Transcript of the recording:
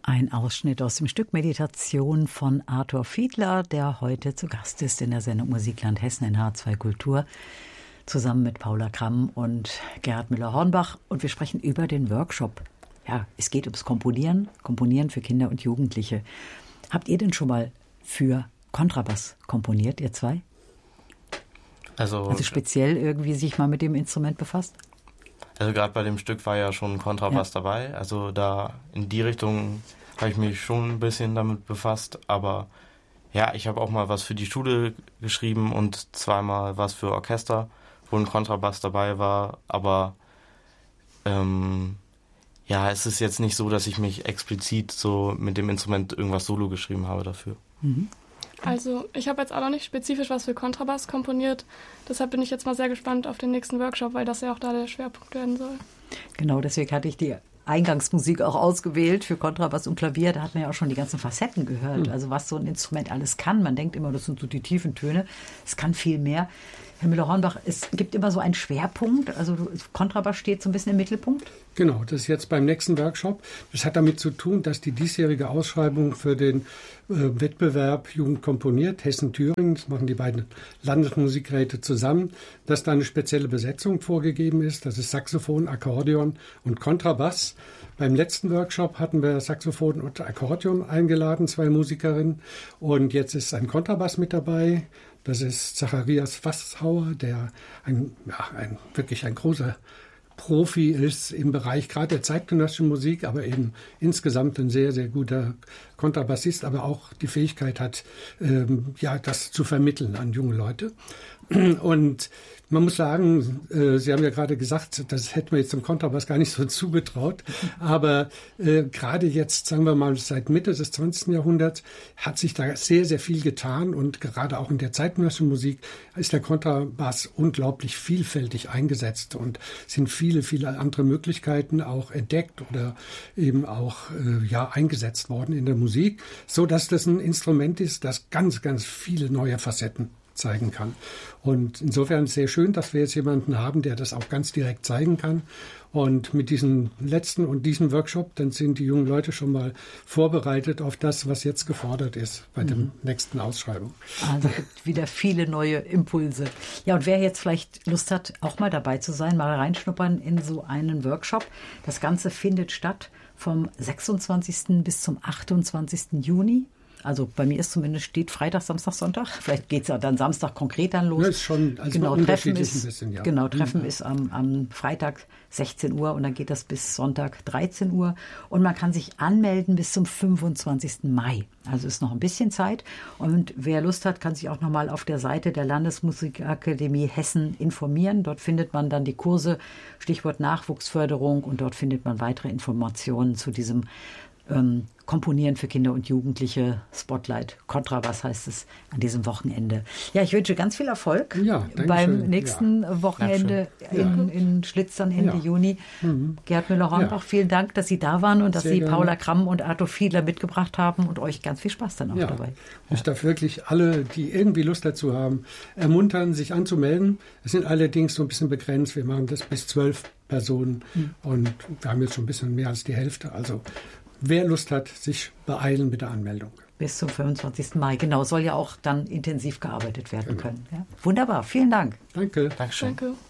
Ein Ausschnitt aus dem Stück Meditation von Arthur Fiedler, der heute zu Gast ist in der Sendung Musikland Hessen in H2 Kultur, zusammen mit Paula Kramm und Gerhard Müller-Hornbach. Und wir sprechen über den Workshop. Ja, es geht ums Komponieren für Kinder und Jugendliche. Habt ihr denn schon mal für Kontrabass komponiert, ihr zwei? Also speziell irgendwie sich mal mit dem Instrument befasst? Also gerade bei dem Stück war ja schon Kontrabass dabei. Also da in die Richtung habe ich mich schon ein bisschen damit befasst. Aber ja, ich habe auch mal was für die Schule geschrieben und zweimal was für Orchester, wo ein Kontrabass dabei war. Aber ja, es ist jetzt nicht so, dass ich mich explizit so mit dem Instrument irgendwas solo geschrieben habe dafür. Mhm. Also ich habe jetzt auch noch nicht spezifisch was für Kontrabass komponiert. Deshalb bin ich jetzt mal sehr gespannt auf den nächsten Workshop, weil das ja auch da der Schwerpunkt werden soll. Genau, deswegen hatte ich die Eingangsmusik auch ausgewählt für Kontrabass und Klavier. Da hat man ja auch schon die ganzen Facetten gehört. Also was so ein Instrument alles kann. Man denkt immer, das sind so die tiefen Töne. Es kann viel mehr. Herr Müller-Hornbach, es gibt immer so einen Schwerpunkt. Also Kontrabass steht so ein bisschen im Mittelpunkt. Genau, das ist jetzt beim nächsten Workshop. Das hat damit zu tun, dass die diesjährige Ausschreibung für den Wettbewerb Jugend komponiert, Hessen-Thüringen, das machen die beiden Landesmusikräte zusammen, dass da eine spezielle Besetzung vorgegeben ist. Das ist Saxophon, Akkordeon und Kontrabass. Beim letzten Workshop hatten wir Saxophon und Akkordeon eingeladen, 2 Musikerinnen. Und jetzt ist ein Kontrabass mit dabei. Das ist Zacharias Fasshauer, der wirklich ein großer Profi ist im Bereich gerade der zeitgenössischen Musik, aber eben insgesamt ein sehr, sehr guter Kontrabassist, aber auch die Fähigkeit hat, das zu vermitteln an junge Leute. Und man muss sagen, Sie haben ja gerade gesagt, das hätten wir jetzt dem Kontrabass gar nicht so zugetraut, aber gerade jetzt, sagen wir mal, seit Mitte des 20. Jahrhunderts hat sich da sehr, sehr viel getan und gerade auch in der zeitgenössischen Musik ist der Kontrabass unglaublich vielfältig eingesetzt und sind viele, viele andere Möglichkeiten auch entdeckt oder eben auch eingesetzt worden in der Musik, so dass das ein Instrument ist, das ganz, ganz viele neue Facetten zeigen kann. Und insofern ist es sehr schön, dass wir jetzt jemanden haben, der das auch ganz direkt zeigen kann. Und mit diesem letzten und diesem Workshop, dann sind die jungen Leute schon mal vorbereitet auf das, was jetzt gefordert ist bei der nächsten Ausschreibung. Also es gibt wieder viele neue Impulse. Ja, und wer jetzt vielleicht Lust hat, auch mal dabei zu sein, mal reinschnuppern in so einen Workshop. Das Ganze findet statt vom 26. bis zum 28. Juni. Also bei mir ist zumindest steht Freitag, Samstag, Sonntag. Vielleicht geht es ja dann Samstag konkret dann los. Ja, ist schon unterschiedlich ein bisschen, ja. Genau, Treffen ist am Freitag 16 Uhr und dann geht das bis Sonntag 13 Uhr. Und man kann sich anmelden bis zum 25. Mai. Also ist noch ein bisschen Zeit. Und wer Lust hat, kann sich auch noch mal auf der Seite der Landesmusikakademie Hessen informieren. Dort findet man dann die Kurse, Stichwort Nachwuchsförderung. Und dort findet man weitere Informationen zu diesem Komponieren für Kinder und Jugendliche, Spotlight, Kontrabass heißt es an diesem Wochenende. Ja, ich wünsche ganz viel Erfolg beim nächsten Wochenende in Schlitzern Ende Juni. Gerhard Müller-Hornbach, vielen Dank, dass Sie da waren und dass Sie Paula Kramm und Arthur Fiedler mitgebracht haben und euch ganz viel Spaß dann auch dabei. Ich darf wirklich alle, die irgendwie Lust dazu haben, ermuntern, sich anzumelden. Es sind allerdings so ein bisschen begrenzt. Wir machen das bis 12 Personen und wir haben jetzt schon ein bisschen mehr als die Hälfte. Also wer Lust hat, sich beeilen mit der Anmeldung. Bis zum 25. Mai. Genau, soll ja auch dann intensiv gearbeitet werden können. Ja? Wunderbar, vielen Dank. Danke. Dankeschön. Danke.